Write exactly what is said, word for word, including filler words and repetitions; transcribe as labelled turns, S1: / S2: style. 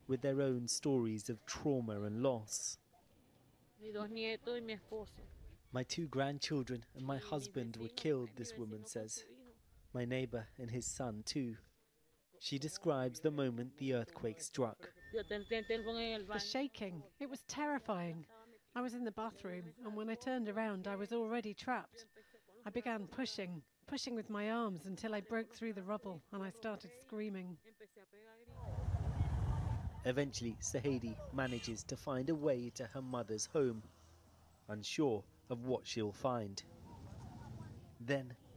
S1: with their own stories of trauma and loss. My two grandchildren and my husband were killed, this woman says. My neighbour and his son too. She describes the moment the earthquake struck.
S2: The shaking, it was terrifying. I was in the bathroom, and when I turned around I was already trapped. I began pushing, pushing with my arms until I broke through the rubble and I started screaming.
S1: Eventually, Sahedi manages to find a way to her mother's home, unsure of what she'll find. Then